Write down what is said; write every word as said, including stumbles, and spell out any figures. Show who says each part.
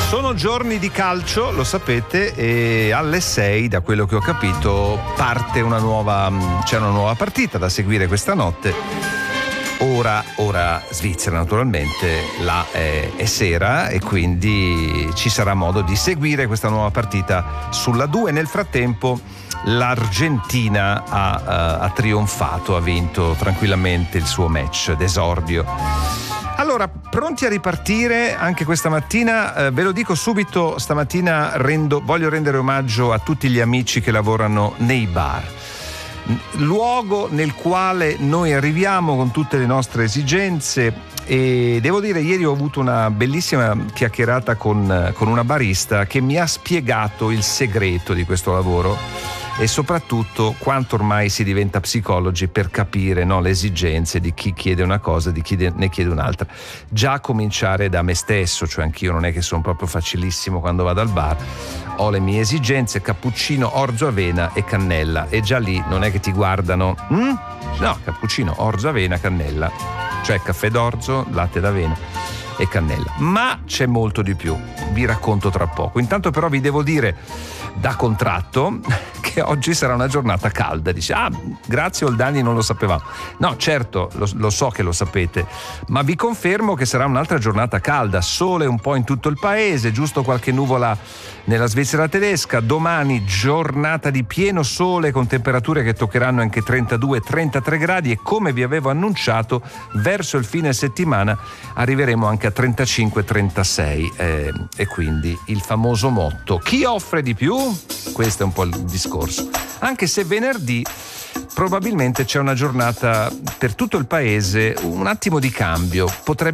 Speaker 1: Sono giorni di calcio, lo sapete, e alle sei, da quello che ho capito, parte una nuova, c'è una nuova partita da seguire questa notte. Ora, ora Svizzera naturalmente, là è, è sera e quindi ci sarà modo di seguire questa nuova partita sulla due. Nel frattempo l'Argentina ha, uh, ha trionfato, ha vinto tranquillamente il suo match d'esordio. Allora, pronti a ripartire anche questa mattina? Eh, ve lo dico subito, stamattina rendo, voglio rendere omaggio a tutti gli amici che lavorano nei bar. Luogo nel quale noi arriviamo con tutte le nostre esigenze, e devo dire, ieri ho avuto una bellissima chiacchierata con, con una barista che mi ha spiegato il segreto di questo lavoro e soprattutto quanto ormai si diventa psicologi per capire, no, le esigenze di chi chiede una cosa, di chi ne chiede un'altra. Già a cominciare da me stesso, cioè anch'io non è che sono proprio facilissimo quando vado al bar, ho le mie esigenze: cappuccino, orzo, avena e cannella, e già lì non è che ti guardano, hm? No, cappuccino, orzo, avena, cannella, cioè caffè d'orzo, latte d'avena e cannella. Ma c'è molto di più, vi racconto tra poco. Intanto però vi devo dire da contratto che oggi sarà una giornata calda. Dice, ah, grazie Oldani, non lo sapevamo. No, certo, lo, lo so che lo sapete, ma vi confermo che sarà un'altra giornata calda, sole un po' in tutto il paese, giusto qualche nuvola nella Svizzera tedesca. Domani giornata di pieno sole con temperature che toccheranno anche trentadue trentatré gradi, e come vi avevo annunciato verso il fine settimana arriveremo anche a trentacinque trentasei, eh, e quindi il famoso motto: chi offre di più? Questo è un po' il discorso, anche se venerdì probabilmente c'è una giornata per tutto il paese un attimo di cambio, potrebbe